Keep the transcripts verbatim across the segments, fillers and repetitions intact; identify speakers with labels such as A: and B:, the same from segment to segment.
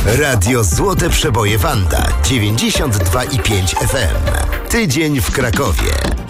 A: Radio Złote Przeboje Wanda dziewięćdziesiąt dwa i pięć F M. Tydzień w Krakowie.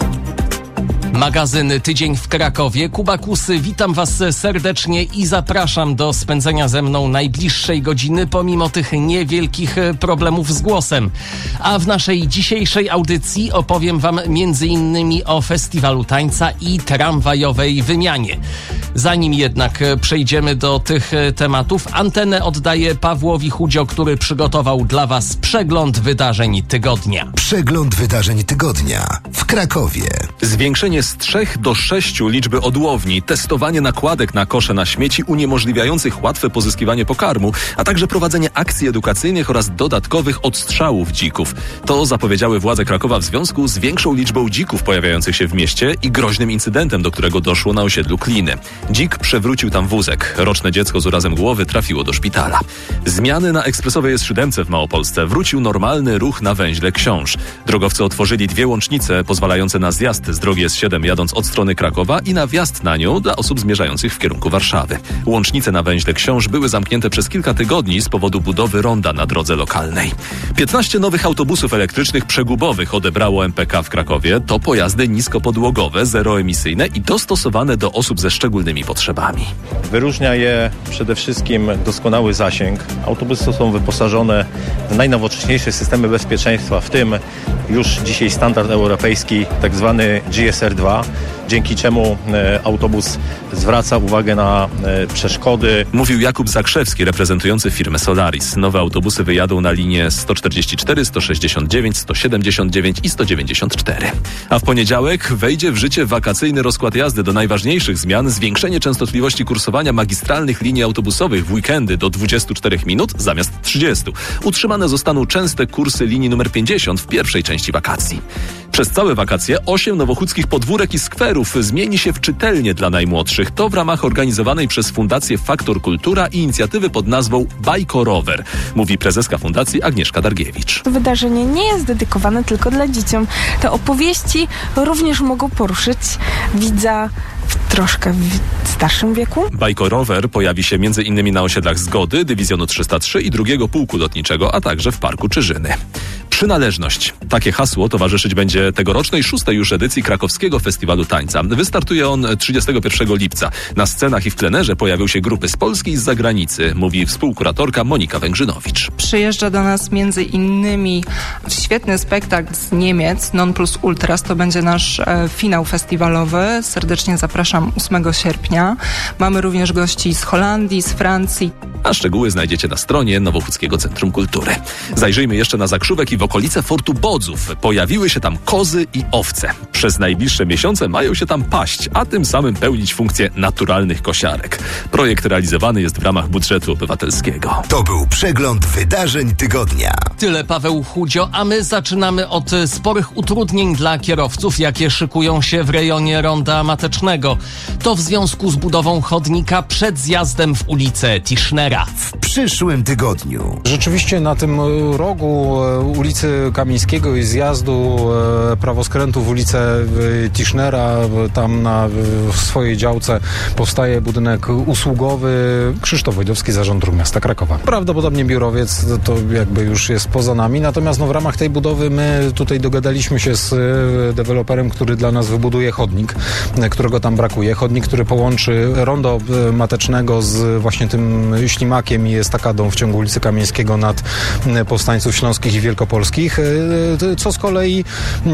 B: Magazyn Tydzień w Krakowie. Kuba Kusy, witam Was serdecznie i zapraszam do spędzenia ze mną najbliższej godziny, pomimo tych niewielkich problemów z głosem. A w naszej dzisiejszej audycji opowiem Wam między innymi o festiwalu tańca i tramwajowej wymianie. Zanim jednak przejdziemy do tych tematów, antenę oddaję Pawłowi Chudzio, który przygotował dla Was przegląd wydarzeń tygodnia.
A: Przegląd wydarzeń tygodnia w Krakowie.
C: Zwiększenie z trzech do sześciu liczby odłowni, testowanie nakładek na kosze na śmieci uniemożliwiających łatwe pozyskiwanie pokarmu, a także prowadzenie akcji edukacyjnych oraz dodatkowych odstrzałów dzików. To zapowiedziały władze Krakowa w związku z większą liczbą dzików pojawiających się w mieście i groźnym incydentem, do którego doszło na osiedlu Kliny. Dzik przewrócił tam wózek. Roczne dziecko z urazem głowy trafiło do szpitala. Zmiany na ekspresowej S siedem w Małopolsce. Wrócił normalny ruch na węźle Książ. Drogowcy otworzyli dwie łącznice pozwalające na zjazd z drogi S siedem jadąc od strony Krakowa i na wjazd na nią dla osób zmierzających w kierunku Warszawy. Łącznice na węźle Książ były zamknięte przez kilka tygodni z powodu budowy ronda na drodze lokalnej. piętnaście nowych autobusów elektrycznych przegubowych odebrało M P K w Krakowie. To pojazdy niskopodłogowe, zeroemisyjne i dostosowane do osób ze szczególnymi potrzebami.
D: Wyróżnia je przede wszystkim doskonały zasięg. Autobusy są wyposażone w najnowocześniejsze systemy bezpieczeństwa, w tym już dzisiaj standard europejski, tak zwany G S R dwa, dzięki czemu e, autobus zwraca uwagę na e, przeszkody.
C: Mówił Jakub Zakrzewski, reprezentujący firmę Solaris. Nowe autobusy wyjadą na linie sto czterdzieści cztery, sto sześćdziesiąt dziewięć, sto siedemdziesiąt dziewięć i sto dziewięćdziesiąt cztery. A w poniedziałek wejdzie w życie wakacyjny rozkład jazdy. Do najważniejszych zmian zwiększenie częstotliwości kursowania magistralnych linii autobusowych w weekendy do dwudziestu czterech minut zamiast trzydziestu. Utrzymane zostaną częste kursy linii numer pięćdziesiąt w pierwszej części wakacji. Przez całe wakacje osiem nowochódzkich podwórek i skwerów zmieni się w czytelnie dla najmłodszych. To w ramach organizowanej przez Fundację Faktor Kultura i inicjatywy pod nazwą Bajkorower, mówi prezeska fundacji Agnieszka Dargiewicz.
E: To wydarzenie nie jest dedykowane tylko dla dzieciom. Te opowieści również mogą poruszyć widza w troszkę w starszym wieku.
C: Bajkorower pojawi się między innymi na osiedlach Zgody, Dywizjonu trzysta trzy i drugiego Pułku Lotniczego, a także w Parku Czyżyny. Przynależność. Takie hasło towarzyszyć będzie tegorocznej szóstej już edycji Krakowskiego Festiwalu Tańca. Wystartuje on trzydziestego pierwszego lipca. Na scenach i w plenerze pojawią się grupy z Polski i z zagranicy, mówi współkuratorka Monika Węgrzynowicz.
F: Przyjeżdża do nas między innymi świetny spektakl z Niemiec, Non Plus Ultras. To będzie nasz e, finał festiwalowy. Serdecznie zapraszam ósmego sierpnia. Mamy również gości z Holandii, z Francji.
C: A szczegóły znajdziecie na stronie Nowochódzkiego Centrum Kultury. Zajrzyjmy jeszcze na Zakrzówek i w okolice Fortu Bodzów. Pojawiły się tam kozy i owce. Przez najbliższe miesiące mają się tam paść, a tym samym pełnić funkcję naturalnych kosiarek. Projekt realizowany jest w ramach budżetu obywatelskiego.
A: To był przegląd wydarzeń tygodnia.
B: Tyle Paweł Chudzio, a my zaczynamy od sporych utrudnień dla kierowców, jakie szykują się w rejonie Ronda Matecznego. To w związku z budową chodnika przed zjazdem w ulicę Tischnera.
A: W przyszłym tygodniu.
G: Rzeczywiście na tym rogu ulicy Kamińskiego i zjazdu prawoskrętu w ulicę Tischnera, tam na w swojej działce powstaje budynek usługowy. Krzysztof Wojdowski, Zarząd Dróg Miasta Krakowa. Prawdopodobnie biurowiec, to jakby już jest poza nami, natomiast no, w ramach tej budowy my tutaj dogadaliśmy się z deweloperem, który dla nas wybuduje chodnik, którego tam brakuje. Chodnik, który połączy rondo Matecznego z właśnie tym ślimakiem i estakadą w ciągu ulicy Kamińskiego nad Powstańców Śląskich i Wielkopolskich, co z kolei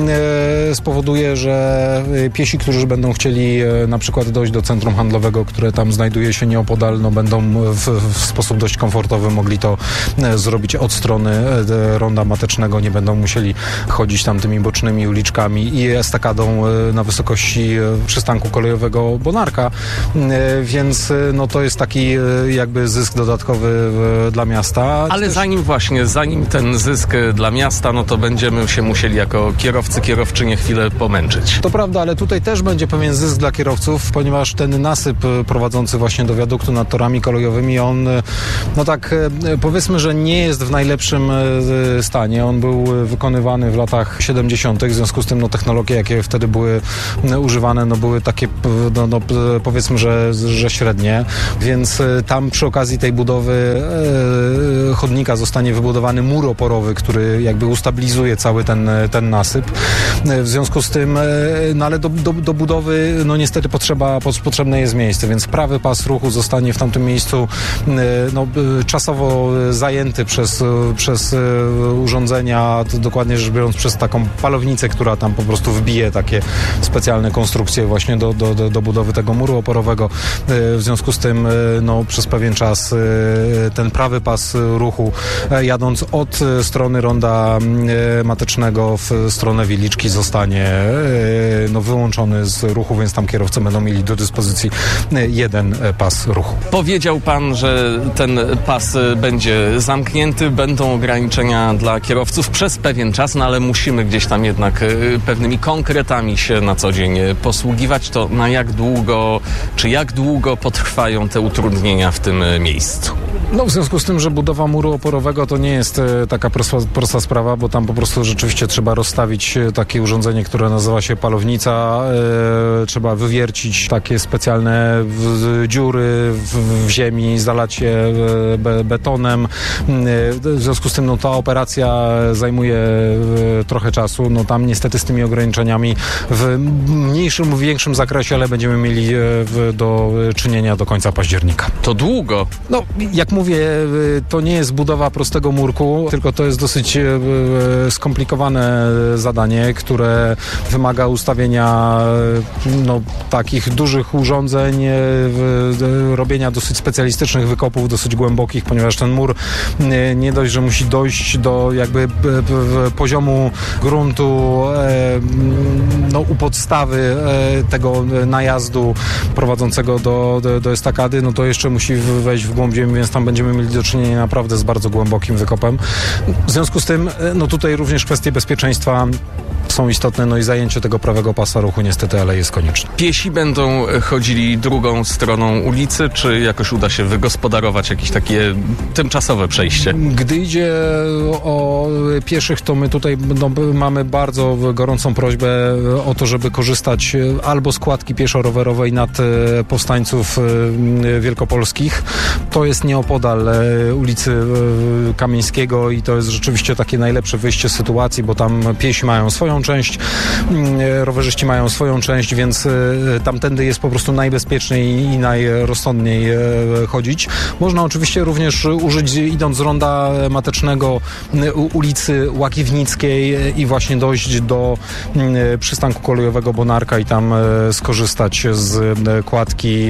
G: spowoduje, że piesi, którzy będą chcieli na przykład dojść do centrum handlowego, które tam znajduje się nieopodal, no będą w, w sposób dość komfortowy mogli to zrobić od strony ronda Matecznego, nie będą musieli chodzić tam tymi bocznymi uliczkami i estakadą na wysokości przystanku kolejowego Bonarka, więc no to jest taki jakby zysk dodatkowy dla miasta.
B: Ale zanim właśnie, zanim ten zysk dla miasta miasta, no to będziemy się musieli jako kierowcy, kierowczynie chwilę pomęczyć.
G: To prawda, ale tutaj też będzie pewien zysk dla kierowców, ponieważ ten nasyp prowadzący właśnie do wiaduktu nad torami kolejowymi, on, no tak powiedzmy, że nie jest w najlepszym stanie. On był wykonywany w latach siedemdziesiątych, w związku z tym no, technologie, jakie wtedy były używane, no były takie, no, no, powiedzmy, że, że średnie, więc tam przy okazji tej budowy e, chodnika zostanie wybudowany mur oporowy, który jakby ustabilizuje cały ten, ten nasyp. W związku z tym, e, no ale do, do, do budowy, no niestety potrzeba, potrzebne jest miejsce, więc prawy pas ruchu zostanie w tamtym miejscu e, no, czasowo zajęty przez, przez urządzenia, dokładnie rzecz biorąc przez taką palownicę, która tam po prostu wbije takie specjalne konstrukcje właśnie do, do, do, do budowy tego muru oporowego. W związku z tym no, przez pewien czas ten prawy pas ruchu jadąc od strony ronda Matecznego w stronę Wieliczki zostanie no, wyłączony z ruchu, więc tam kierowcy będą mieli do dyspozycji jeden pas ruchu.
B: Powiedział pan, że ten pas będzie zamknięty, będą ograniczenia dla kierowców przez pewien czas, no ale musimy gdzieś tam jednak pewnymi konkretami się na co dzień posługiwać. To na jak długo, czy jak długo potrwają te utrudnienia w tym miejscu?
G: No w związku z tym, że budowa muru oporowego to nie jest e, taka prosta, prosta sprawa, bo tam po prostu rzeczywiście trzeba rozstawić takie urządzenie, które nazywa się palownica. E, trzeba wywiercić takie specjalne w, dziury w, w ziemi, zalać je e, be, betonem. E, w związku z tym no, ta operacja zajmuje e, trochę czasu. No tam niestety z tymi ograniczeniami w mniejszym, w większym zakresie, ale będziemy mieli e, w, do czynienia do końca października.
B: To długo.
G: No jak mówię, to nie jest budowa prostego murku, tylko to jest dosyć skomplikowane zadanie, które wymaga ustawienia no, takich dużych urządzeń, robienia dosyć specjalistycznych wykopów, dosyć głębokich, ponieważ ten mur nie dość, że musi dojść do jakby poziomu gruntu, no, u podstawy tego najazdu prowadzącego do, do, do estakady, no to jeszcze musi wejść w głąb ziemi, więc tam będziemy mieli do czynienia naprawdę z bardzo głębokim wykopem. W związku z tym, no tutaj również kwestie bezpieczeństwa są istotne, no i zajęcie tego prawego pasa ruchu niestety, ale jest konieczne.
B: Piesi będą chodzili drugą stroną ulicy, czy jakoś uda się wygospodarować jakieś takie tymczasowe przejście?
G: Gdy idzie o pieszych, to my tutaj no, mamy bardzo gorącą prośbę o to, żeby korzystać albo z kładki pieszo-rowerowej nad Powstańców Wielkopolskich. To jest nieopodal ulicy Kamieńskiego i to jest rzeczywiście takie najlepsze wyjście z sytuacji, bo tam piesi mają swoją część, rowerzyści mają swoją część, więc tamtędy jest po prostu najbezpieczniej i najrozsądniej chodzić. Można oczywiście również użyć, idąc z ronda Matecznego, ulicy Łakiwnickiej i właśnie dojść do przystanku kolejowego Bonarka i tam skorzystać z kładki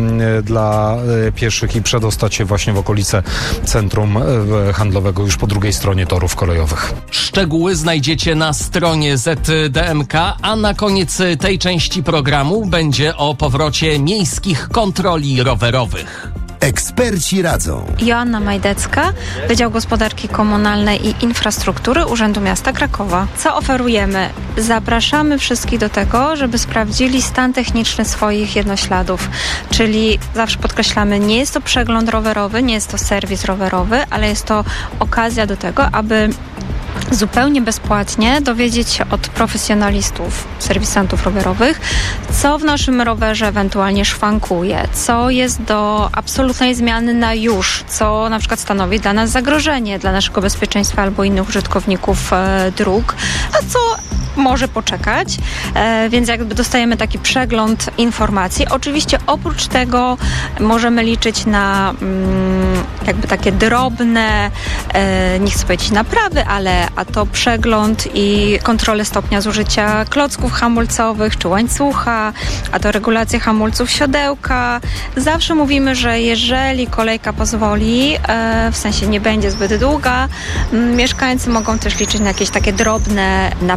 G: dla pieszych i przedostać się właśnie w okolice centrum handlowego już po drugiej stronie torów kolejowych.
B: Szczegóły znajdziecie na stronie Z D M K, a na koniec tej części programu będzie o powrocie miejskich kontroli rowerowych.
A: Eksperci radzą.
H: Joanna Majdecka, Wydział Gospodarki Komunalnej i Infrastruktury Urzędu Miasta Krakowa. Co oferujemy? Zapraszamy wszystkich do tego, żeby sprawdzili stan techniczny swoich jednośladów. Czyli zawsze podkreślamy, nie jest to przegląd rowerowy, nie jest to serwis rowerowy, ale jest to okazja do tego, aby zupełnie bezpłatnie dowiedzieć się od profesjonalistów, serwisantów rowerowych, co w naszym rowerze ewentualnie szwankuje, co jest do absolutnej zmiany na już, co na przykład stanowi dla nas zagrożenie, dla naszego bezpieczeństwa albo innych użytkowników e, dróg, a co może poczekać, e, więc jakby dostajemy taki przegląd informacji. Oczywiście oprócz tego możemy liczyć na mm, jakby takie drobne, e, nie chcę powiedzieć naprawy, ale a to przegląd i kontrolę stopnia zużycia klocków hamulcowych czy łańcucha, a to regulację hamulców siodełka. Zawsze mówimy, że jeżeli kolejka pozwoli, e, w sensie nie będzie zbyt długa, m, mieszkańcy mogą też liczyć na jakieś takie drobne naprawy.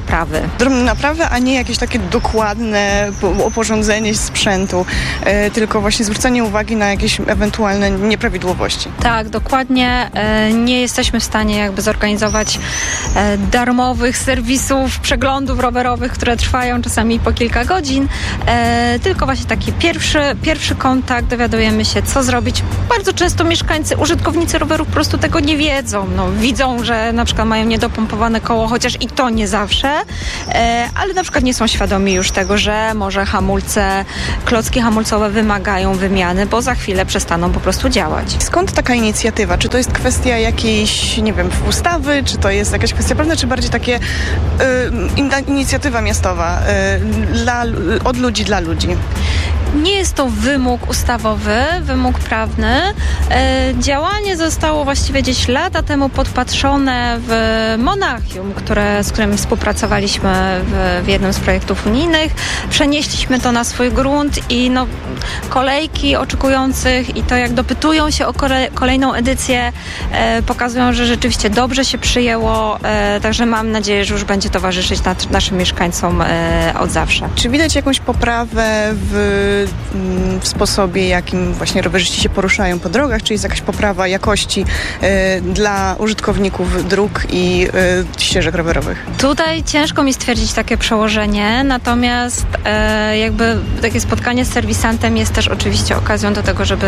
I: Drobne naprawy, a nie jakieś takie dokładne oporządzenie sprzętu, e, tylko właśnie zwrócenie uwagi na jakieś ewentualne nieprawidłowości.
H: Tak, dokładnie. E, nie jesteśmy w stanie jakby zorganizować e, darmowych serwisów, przeglądów rowerowych, które trwają czasami po kilka godzin, e, tylko właśnie taki pierwszy, pierwszy kontakt, dowiadujemy się, co zrobić. Bardzo często mieszkańcy, użytkownicy rowerów po prostu tego nie wiedzą. No, widzą, że na przykład mają niedopompowane koło, chociaż i to nie zawsze, e, ale na przykład nie są świadomi już tego, że może hamulce, klocki hamulcowe wymagają wymiany, bo za chwilę przestaną po prostu działać.
I: Skąd taka inicjatywa? Czy to jest kwestia jakiejś, nie wiem, ustawy, czy to jest jakaś kwestia prawna, czy bardziej takie y, inicjatywa miastowa y, dla, od ludzi dla ludzi?
H: Nie jest to wymóg ustawowy, wymóg prawny. E, działanie zostało właściwie gdzieś lata temu podpatrzone w Monachium, które, z którym współpracowaliśmy w, w jednym z projektów unijnych. Przenieśliśmy to na swój grunt i no, kolejki oczekujących i to, jak dopytują się o kole, kolejną edycję, e, pokazują, że rzeczywiście dobrze się przyjęło, e, także mam nadzieję, że już będzie towarzyszyć nad, naszym mieszkańcom e, od zawsze.
I: Czy widać jakąś poprawę w w sposobie, jakim właśnie rowerzyści się poruszają po drogach, czy jest jakaś poprawa jakości y, dla użytkowników dróg i y, ścieżek rowerowych?
H: Tutaj ciężko mi stwierdzić takie przełożenie, natomiast y, jakby takie spotkanie z serwisantem jest też oczywiście okazją do tego, żeby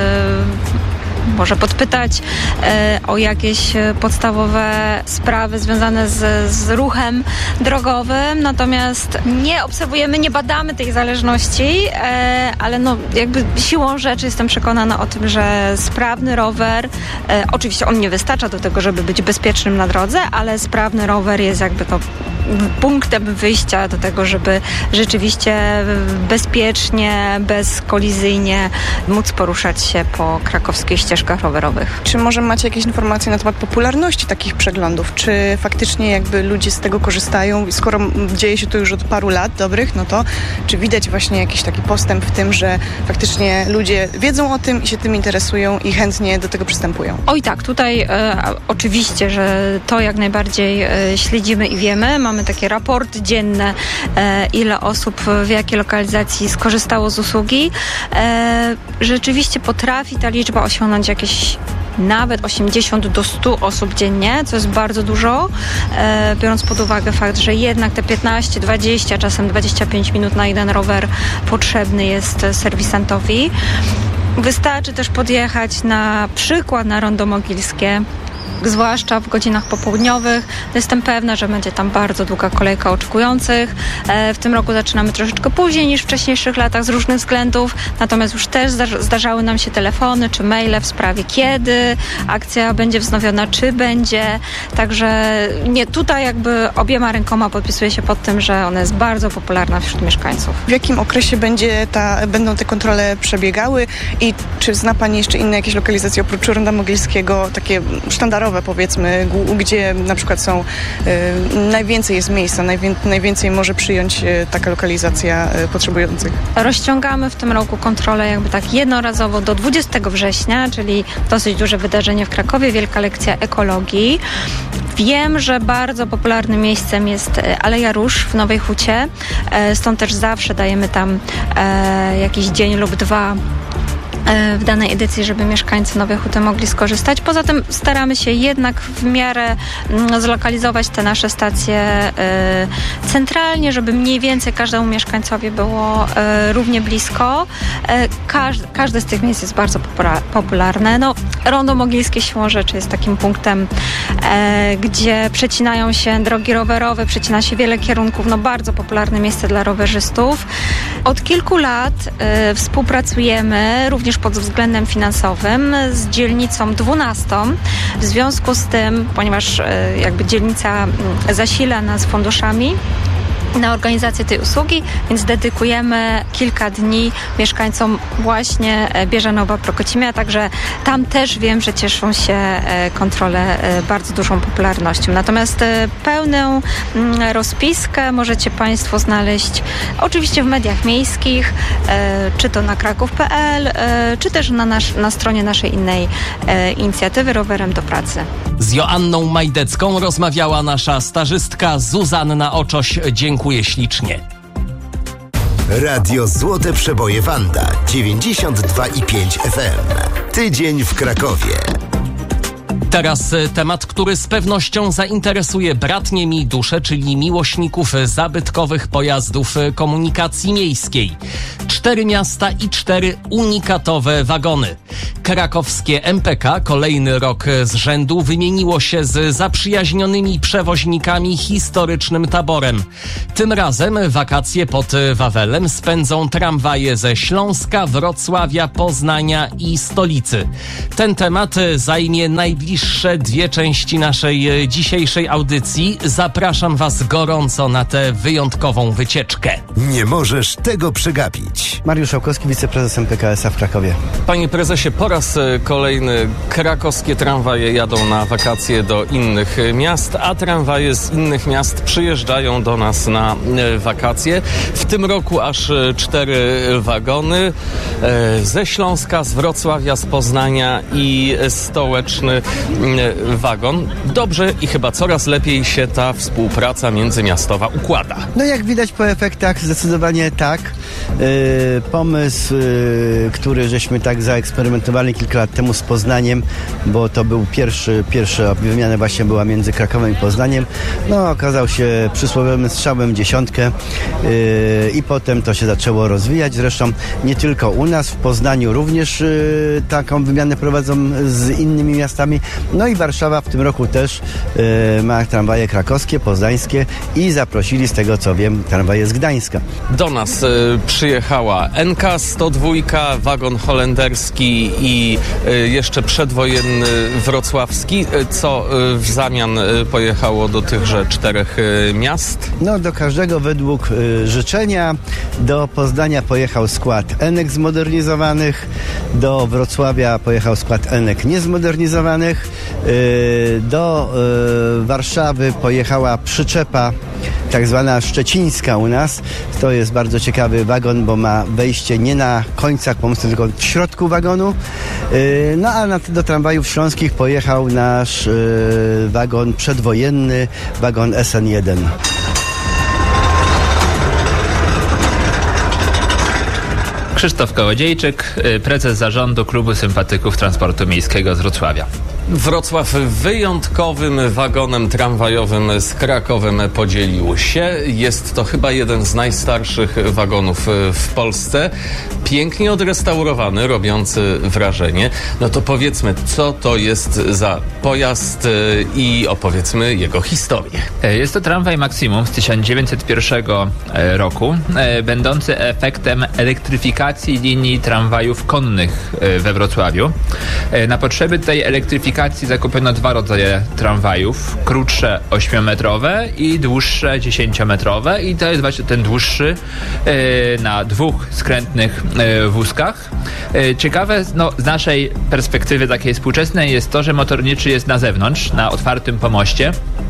H: może podpytać e, o jakieś podstawowe sprawy związane z, z ruchem drogowym, natomiast nie obserwujemy, nie badamy tej zależności, e, ale no jakby siłą rzeczy jestem przekonana o tym, że sprawny rower, e, oczywiście on nie wystarcza do tego, żeby być bezpiecznym na drodze, ale sprawny rower jest jakby to punktem wyjścia do tego, żeby rzeczywiście bezpiecznie, bezkolizyjnie móc poruszać się po krakowskiej ścieżkach rowerowych.
I: Czy może macie jakieś informacje na temat popularności takich przeglądów? Czy faktycznie jakby ludzie z tego korzystają? Skoro dzieje się to już od paru lat dobrych, no to czy widać właśnie jakiś taki postęp w tym, że faktycznie ludzie wiedzą o tym i się tym interesują i chętnie do tego przystępują?
H: Oj tak, tutaj e, oczywiście, że to jak najbardziej e, śledzimy i wiemy. Mamy takie raporty dzienne, e, ile osób w jakiej lokalizacji skorzystało z usługi. E, rzeczywiście potrafi ta liczba osiągnąć jakieś nawet osiemdziesiąt do stu osób dziennie, co jest bardzo dużo, e, biorąc pod uwagę fakt, że jednak te piętnaście, dwadzieścia, czasem dwadzieścia pięć minut na jeden rower potrzebny jest serwisantowi. Wystarczy też podjechać na przykład na Rondo Mogilskie, zwłaszcza w godzinach popołudniowych. Jestem pewna, że będzie tam bardzo długa kolejka oczekujących. W tym roku zaczynamy troszeczkę później niż w wcześniejszych latach z różnych względów, natomiast już też zdarzały nam się telefony czy maile w sprawie, kiedy akcja będzie wznowiona, czy będzie. Także nie, tutaj jakby obiema rękoma podpisuję się pod tym, że ona jest bardzo popularna wśród mieszkańców.
I: W jakim okresie będzie ta, będą te kontrole przebiegały i czy zna Pani jeszcze inne jakieś lokalizacje oprócz Ronda Mogilskiego, takie sztandarowe powiedzmy, gdzie na przykład są, y, najwięcej jest miejsca, najwię, najwięcej może przyjąć y, taka lokalizacja y, potrzebujących?
H: Rozciągamy w tym roku kontrolę jakby tak jednorazowo do dwudziestego września, czyli dosyć duże wydarzenie w Krakowie, wielka lekcja ekologii. Wiem, że bardzo popularnym miejscem jest Aleja Róż w Nowej Hucie, e, stąd też zawsze dajemy tam e, jakiś dzień lub dwa w danej edycji, żeby mieszkańcy Nowej Huty mogli skorzystać. Poza tym staramy się jednak w miarę zlokalizować te nasze stacje y, centralnie, żeby mniej więcej każdemu mieszkańcowi było y, równie blisko. Y, każde, każde z tych miejsc jest bardzo popularne. No, Rondo Mogilskie siłą rzeczy jest takim punktem, y, gdzie przecinają się drogi rowerowe, przecina się wiele kierunków. No, bardzo popularne miejsce dla rowerzystów. Od kilku lat y, współpracujemy również pod względem finansowym z dzielnicą dwunastą. W związku z tym, ponieważ jakby dzielnica zasila nas funduszami na organizację tej usługi, więc dedykujemy kilka dni mieszkańcom właśnie Bieżanowa, Prokocimia, także tam też wiem, że cieszą się kontrole bardzo dużą popularnością. Natomiast pełną rozpiskę możecie Państwo znaleźć oczywiście w mediach miejskich, czy to na kraków kropka p l, czy też na, nasz, na stronie naszej innej inicjatywy Rowerem do Pracy.
B: Z Joanną Majdecką rozmawiała nasza stażystka Zuzanna Oczoś. Dziękuję ślicznie.
A: Radio Złote Przeboje Wanda dziewięćdziesiąt dwa i pięć F M. Tydzień w Krakowie.
B: Teraz temat, który z pewnością zainteresuje bratnie mi duszę, czyli miłośników zabytkowych pojazdów komunikacji miejskiej. Cztery miasta i cztery unikatowe wagony. Krakowskie M P K kolejny rok z rzędu wymieniło się z zaprzyjaźnionymi przewoźnikami historycznym taborem. Tym razem wakacje pod Wawelem spędzą tramwaje ze Śląska, Wrocławia, Poznania i stolicy. Ten temat zajmie najbliższe dwie części naszej dzisiejszej audycji. Zapraszam Was gorąco na tę wyjątkową wycieczkę.
A: Nie możesz tego przegapić.
J: Mariusz Szałkowski, wiceprezes M P K S A w Krakowie.
B: Panie prezesie, po raz kolejny krakowskie tramwaje jadą na wakacje do innych miast, a tramwaje z innych miast przyjeżdżają do nas na wakacje. W tym roku aż cztery wagony ze Śląska, z Wrocławia, z Poznania i stołeczny wagon. Dobrze i chyba coraz lepiej się ta współpraca międzymiastowa układa.
J: No jak widać po efektach zdecydowanie tak. Yy, pomysł, yy, który żeśmy tak zaeksperymentowali kilka lat temu z Poznaniem, bo to był pierwszy, pierwsza wymiana właśnie była między Krakowem i Poznaniem. No okazał się przysłowiowym strzałem w dziesiątkę yy, i potem to się zaczęło rozwijać. Zresztą nie tylko u nas, w Poznaniu również yy, taką wymianę prowadzą z innymi miastami. No i Warszawa w tym roku też yy, ma tramwaje krakowskie, poznańskie i zaprosili, z tego co wiem, tramwaje z Gdańska.
B: Do nas y, przyjechała N K sto dwa, wagon holenderski i y, jeszcze przedwojenny wrocławski. Y, co y, w zamian y, pojechało do tychże czterech y, miast?
J: No do każdego według y, życzenia. Do Poznania pojechał skład Enek zmodernizowanych, do Wrocławia pojechał skład Enek niezmodernizowanych, y, do y, Warszawy pojechała przyczepa tak zwana szczecińska u nas. To jest bardzo ciekawy wagon, bo ma wejście nie na końcach pomostu, tylko w środku wagonu. Yy, no a na, do tramwajów śląskich pojechał nasz yy, wagon przedwojenny, wagon S N jeden.
K: Krzysztof Kołodziejczyk, prezes zarządu Klubu Sympatyków Transportu Miejskiego z Wrocławia.
B: Wrocław wyjątkowym wagonem tramwajowym z Krakowem podzielił się. Jest to chyba jeden z najstarszych wagonów w Polsce. Pięknie odrestaurowany, robiący wrażenie. No to powiedzmy, co to jest za pojazd i opowiedzmy jego historię.
K: Jest to tramwaj Maximum z tysiąc dziewięćset pierwszego roku, będący efektem elektryfikacji linii tramwajów konnych we Wrocławiu. Na potrzeby tej elektryfikacji zakupiono dwa rodzaje tramwajów, krótsze ośmiometrowe i dłuższe dziesięciometrowe i to jest właśnie ten dłuższy e, na dwóch skrętnych e, wózkach. E, ciekawe no, z naszej perspektywy takiej współczesnej jest to, że motorniczy jest na zewnątrz, na otwartym pomoście.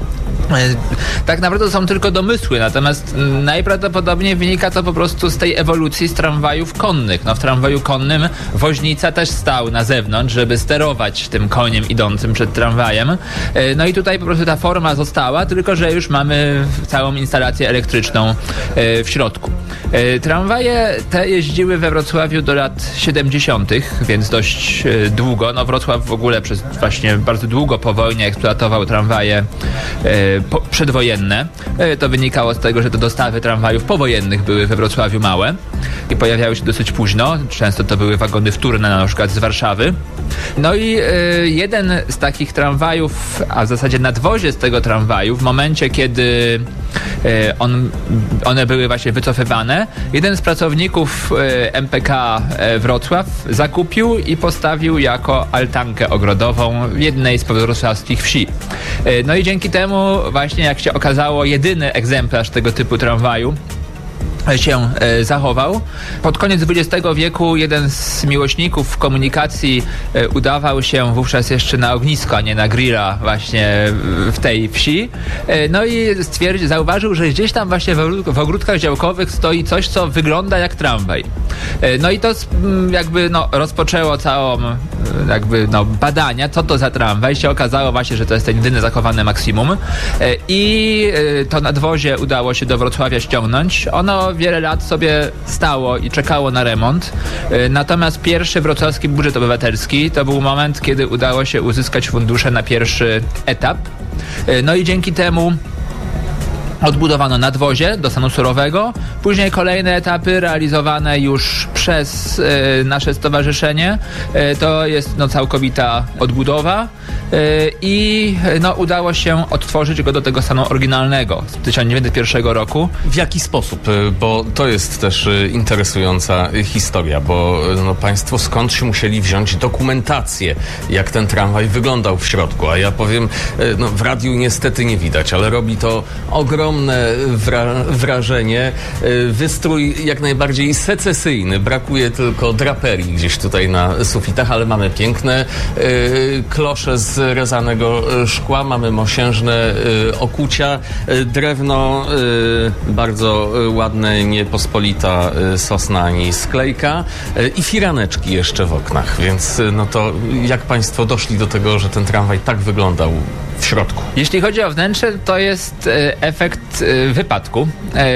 K: Tak naprawdę to są tylko domysły, natomiast najprawdopodobniej wynika to po prostu z tej ewolucji z tramwajów konnych. No w tramwaju konnym woźnica też stał na zewnątrz, żeby sterować tym koniem idącym przed tramwajem. No i tutaj po prostu ta forma została, tylko że już mamy całą instalację elektryczną w środku. Tramwaje te jeździły we Wrocławiu do lat siedemdziesiątych, więc dość długo. No Wrocław w ogóle przez właśnie bardzo długo po wojnie eksploatował tramwaje Po, przedwojenne. To wynikało z tego, że te dostawy tramwajów powojennych były we Wrocławiu małe i pojawiały się dosyć późno. Często to były wagony wtórne, na przykład z Warszawy. No i y, jeden z takich tramwajów, a w zasadzie nadwozie z tego tramwaju, w momencie kiedy y, on, one były właśnie wycofywane, jeden z pracowników y, M P K Wrocław zakupił i postawił jako altankę ogrodową w jednej z podwrocławskich wsi. Y, no i dzięki temu właśnie, jak się okazało, jedyny egzemplarz tego typu tramwaju się e, zachował. Pod koniec dwudziestego wieku jeden z miłośników komunikacji e, udawał się wówczas jeszcze na ognisko, a nie na grilla właśnie w tej wsi. E, no i stwierdził, zauważył, że gdzieś tam właśnie w, w ogródkach działkowych stoi coś, co wygląda jak tramwaj. E, no i to jakby no, rozpoczęło całą jakby no, badania, co to za tramwaj. Się okazało właśnie, że to jest ten jedyny zachowany maksimum. E, I e, to nadwozie udało się do Wrocławia ściągnąć. Ono wiele lat sobie stało i czekało na remont. Natomiast pierwszy wrocławski budżet obywatelski to był moment, kiedy udało się uzyskać fundusze na pierwszy etap. No i dzięki temu odbudowano nadwozie do stanu surowego, później kolejne etapy realizowane już przez e, nasze stowarzyszenie. E, to jest no, całkowita odbudowa e, i no, udało się odtworzyć go do tego stanu oryginalnego z tysiąc dziewięćset pierwszego roku.
B: W jaki sposób? Bo to jest też interesująca historia, bo no, państwo skąd się musieli wziąć dokumentację, jak ten tramwaj wyglądał w środku, a ja powiem, no, w radiu niestety nie widać, ale robi to ogromne Wra- wrażenie. Wystrój jak najbardziej secesyjny. Brakuje tylko draperii gdzieś tutaj na sufitach, ale mamy piękne y, klosze z rezanego szkła, mamy mosiężne y, okucia, y, drewno y, bardzo ładne, niepospolita y, sosna ani sklejka y, i firaneczki jeszcze w oknach, więc y, no to jak państwo doszli do tego, że ten tramwaj tak wyglądał w środku?
K: Jeśli chodzi o wnętrze, to jest e, efekt e, wypadku. E,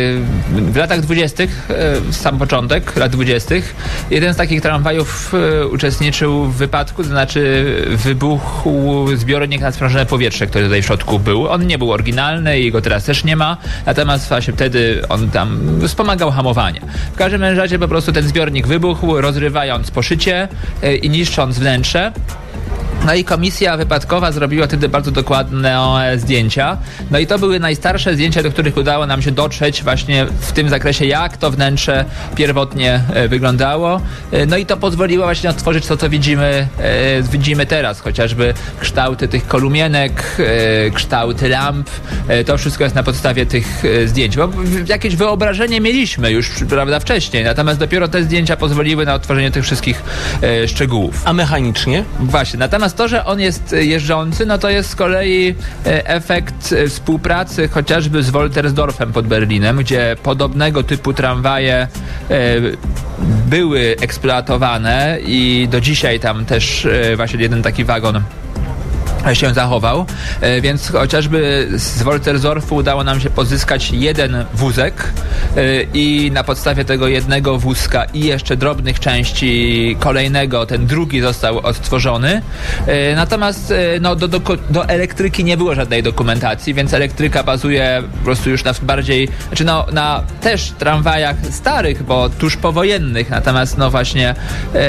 K: w latach dwudziestych, e, sam początek lat dwudziestych, jeden z takich tramwajów e, uczestniczył w wypadku, to znaczy wybuchł zbiornik na sprężone powietrze, który tutaj w środku był. On nie był oryginalny i go teraz też nie ma, natomiast właśnie wtedy on tam wspomagał hamowanie. W każdym razie po prostu ten zbiornik wybuchł, rozrywając poszycie e, i niszcząc wnętrze. No i komisja wypadkowa zrobiła wtedy bardzo dokładne zdjęcia. No i to były najstarsze zdjęcia, do których udało nam się dotrzeć właśnie w tym zakresie, jak to wnętrze pierwotnie e, wyglądało. E, no i to pozwoliło właśnie odtworzyć to, co widzimy, e, widzimy teraz. Chociażby kształty tych kolumienek, e, kształty lamp. E, to wszystko jest na podstawie tych e, zdjęć. Bo jakieś wyobrażenie mieliśmy już, prawda, wcześniej. Natomiast dopiero te zdjęcia pozwoliły na odtworzenie tych wszystkich e, szczegółów.
B: A mechanicznie?
K: Właśnie. Natomiast to, że on jest jeżdżący, no to jest z kolei efekt współpracy chociażby z Woltersdorfem pod Berlinem, gdzie podobnego typu tramwaje były eksploatowane i do dzisiaj tam też właśnie jeden taki wagon się zachował, więc chociażby z Woltersdorfu udało nam się pozyskać jeden wózek i na podstawie tego jednego wózka i jeszcze drobnych części kolejnego, ten drugi został odtworzony. Natomiast no, do, do, do elektryki nie było żadnej dokumentacji, więc elektryka bazuje po prostu już na bardziej, znaczy no, na też tramwajach starych, bo tuż powojennych, natomiast no właśnie e,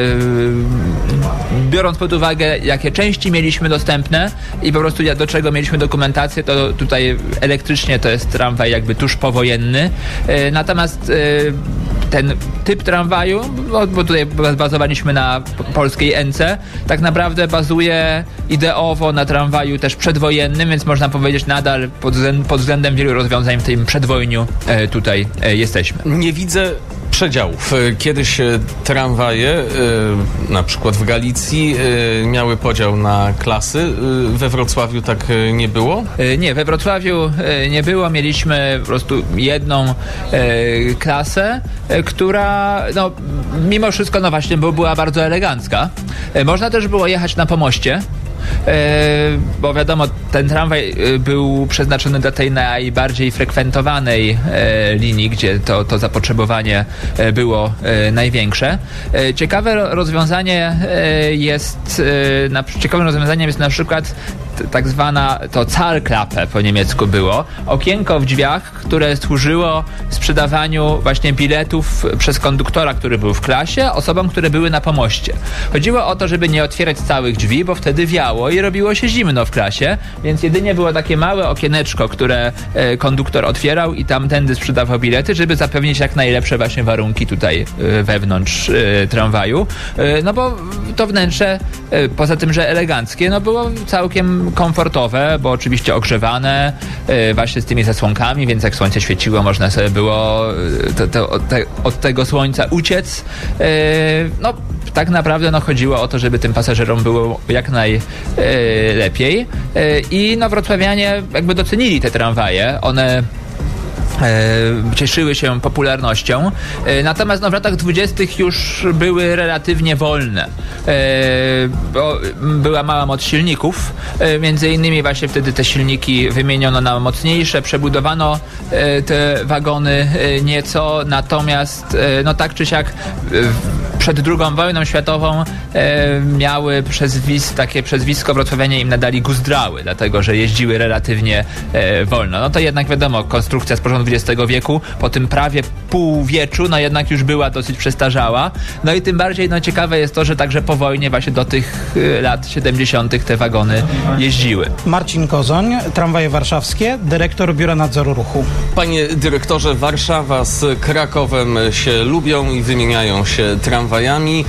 K: biorąc pod uwagę, jakie części mieliśmy do dostępne i po prostu do czego mieliśmy dokumentację, to tutaj elektrycznie to jest tramwaj jakby tuż powojenny. E, natomiast e, ten typ tramwaju, bo, bo tutaj bazowaliśmy na polskiej Ence, tak naprawdę bazuje ideowo na tramwaju też przedwojennym, więc można powiedzieć nadal pod, pod względem wielu rozwiązań w tym przedwojniu e, tutaj e, jesteśmy.
B: Nie widzę przedziałów. Kiedyś tramwaje, na przykład w Galicji, miały podział na klasy. We Wrocławiu tak nie było?
K: Nie, we Wrocławiu nie było. Mieliśmy po prostu jedną klasę, która no, mimo wszystko no właśnie była bardzo elegancka. Można też było jechać na pomoście. E, bo wiadomo, ten tramwaj był przeznaczony dla tej najbardziej frekwentowanej e, linii, gdzie to, to zapotrzebowanie e, było e, największe. E, ciekawe rozwiązanie e, jest e, na, ciekawym rozwiązaniem jest na przykład t, tak zwana to Zahlklappe po niemiecku było. Okienko w drzwiach, które służyło sprzedawaniu właśnie biletów przez konduktora, który był w klasie, osobom, które były na pomoście. Chodziło o to, żeby nie otwierać całych drzwi, bo wtedy wiało i robiło się zimno w klasie, więc jedynie było takie małe okieneczko, które e, konduktor otwierał i tamtędy sprzedawał bilety, żeby zapewnić jak najlepsze właśnie warunki tutaj e, wewnątrz e, tramwaju. E, no bo to wnętrze, e, poza tym, że eleganckie, no było całkiem komfortowe, bo oczywiście ogrzewane, y, właśnie z tymi zasłonkami, więc jak słońce świeciło, można sobie było to, to, od, te, od tego słońca uciec. Y, no, tak naprawdę no, chodziło o to, żeby tym pasażerom było jak najlepiej. Y, y, I no, wrocławianie jakby docenili te tramwaje. One E, cieszyły się popularnością, e, natomiast no, w latach dwudziestych już były relatywnie wolne, e, bo była mała moc silników, e, między innymi właśnie wtedy te silniki wymieniono na mocniejsze, przebudowano e, te wagony e, nieco, natomiast e, no tak czy siak e, przed drugą wojną światową e, miały przezwis, takie przezwisko wrocławianie im nadali guzdrały, dlatego że jeździły relatywnie e, wolno. No to jednak wiadomo, konstrukcja z początku dwudziestego wieku, po tym prawie półwieczu, no jednak już była dosyć przestarzała. No i tym bardziej no, ciekawe jest to, że także po wojnie właśnie do tych y, lat siedemdziesiątych te wagony jeździły.
L: Marcin Kozoń, Tramwaje Warszawskie, dyrektor Biura Nadzoru Ruchu.
B: Panie dyrektorze, Warszawa z Krakowem się lubią i wymieniają się tramwajami.